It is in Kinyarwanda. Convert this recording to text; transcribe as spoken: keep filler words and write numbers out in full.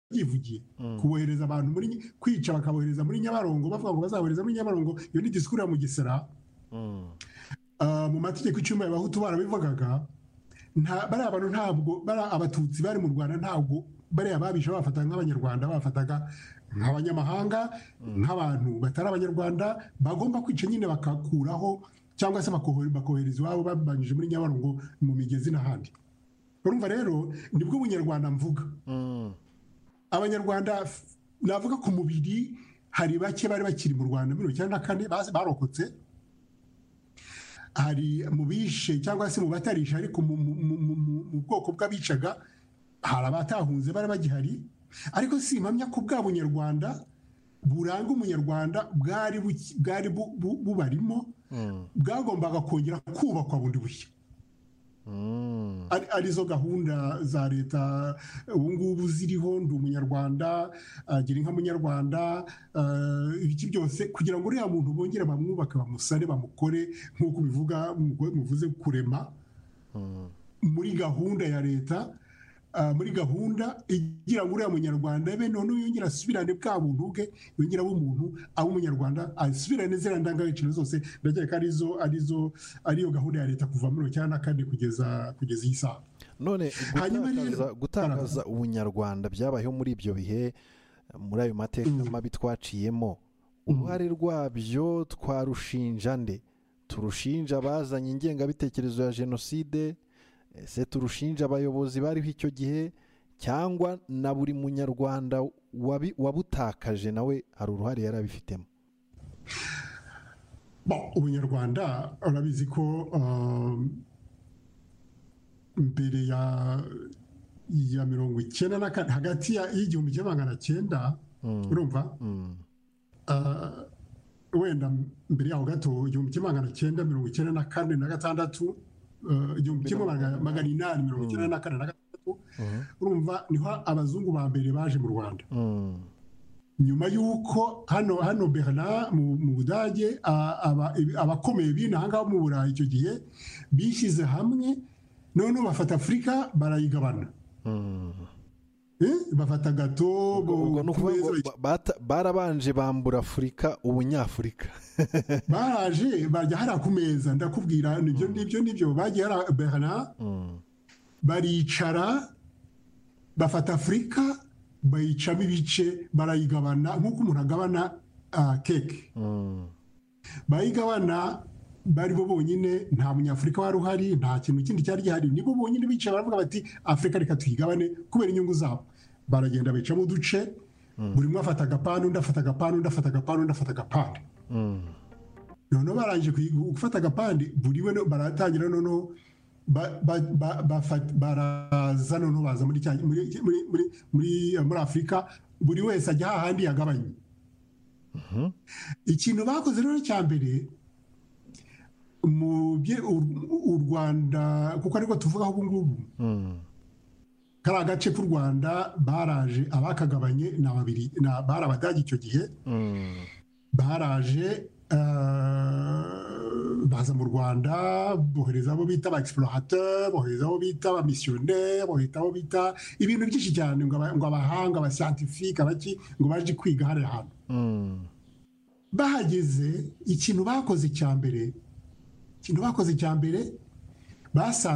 barabyivugiye kubohereza abantu muri kwica bakabohereza muri Nyabarongo bavuga ngo bazabohereza muri Nyabarongo iyo ni disikuru ya Mugesera mu mategeko icumi y'abahutu barabivugaga nta bari abantu ntabwo bari abatutsi bari mu Rwanda ntabwo bari ababisha bafataga nk'abanyarwanda bafataga nk'abanyamahanga nk'abantu batari abanyarwanda bagomba kwica nyine bakakuraho cyangwa se bakohereza iwabo babanyije muri Nyabarongo mu migezi n'ahandi. Urumva rero nibwo ubunyarwanda mvuga abanyarwanda navuga ku mubiri hari bake bari bakiri mu Rwanda mirongo icyenda na kane barokotse hari mu bishe cyangwa se mu batarisha ariko mu bwoko bw'abicaga hari abatahunze bari bagihari ariko si impamya ko bwa bunyarwanda buranga umunyarwanda bwari bwari bubarimo bwagombaga kongera kubakwa bundi bushya. Arizo gahunda za leta ubu ngubu ziriho ndi umunyarwanda agira inka munyarwanda ibiki byose kugira ngo uriya muntu bongere bamwubaka bamusare bamukore nk'uko bivuga muvuze kurema muri gahunda ya leta muri gahunda igira ngo uriya munyarwanda be none yongera asubirane bwa buntu bwe yongera abo umuntu abo umunyarwanda asubirane zira ndangagaciro zose ndakeka arizo arizo ariyo gahunda ya leta kuva muri cyane kandi kugeza kugeza isa none gutakaza gutakaza ubunyarwanda byabayeho muri ibyo bihe muri ayo mateka mabi twaciyemo uruhare rwabyo twarushinja nde turushinja bazanye ingengabitekerezo ya jenoside ese turushinja abayobozi bariho icyo gihe cyangwa na buri munyarwanda wabutakaje nawe hari uruhare yari abifitemo? Ubunyarwanda urabizi ko mbere ya ya mirongo icyenda na kane hagati y'igihumbi kimwe magana cyenda urumva wenda mbere yaho gato igihumbi kimwe magana cyenda mirongo icyenda na kane na gatandatu igihumbi kimwe magana inani mirongo icyenda na kane na gatatu urumva niho abazungu ba mbere baje mu Rwanda nyuma y'uko hano hano Berlin mu Budage abakomeye b'inahangaho mu Burayi icyo gihe bishyize hamwe none bafata Afurika barayigabana bafata gato barabanje bambura Afurika ubunyafurika baraje bajya hara ku meza ndakubwira nibyo nibyo nibyo bagiye hara Berlin baricara bafata Afurika bayicamo ibice barayigabana nk'uko umuntu agabana keke bayigabana bari bo bonyine nta munyafurika wari uhari nta kintu kindi cyari gihari nibo bonyine bicaye baravuga bati Afurika reka tuyigabane kubera inyungu zabo baragenda bicamo uduce buri umwe afata agapande undi afata agapande undi afata agapande undi afata agapande noneho barangije gufata agapande buri we baratangira noneho baraza noneho baza muri muri Afurika buri wese ajya hahandi yagabanye ikintu bakoze rero cya mbere mu u Rwanda kuko ariko tuvugaho ubu ngubu kari agace k'u Rwanda baraje abakagabanye na babiri bari Abadage icyo gihe baraje baza mu Rwanda bohereza abo bita ba explorateur bohereza abo bita ba missionnaire bohereza abo bita ibintu byinshi cyane ngo abahanga aba scientifique abaki ngo baje kwiga hari ahantu bahageze ikintu bakoze cya mbere ikintu bakoze cya mbere basa